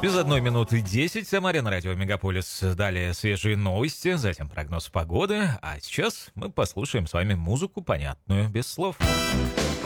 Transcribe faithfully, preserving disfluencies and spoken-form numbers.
Без одной минуты десять. Самаре на радио Мегаполис. Далее свежие новости, затем прогноз погоды. А сейчас мы послушаем с вами музыку, понятную без слов.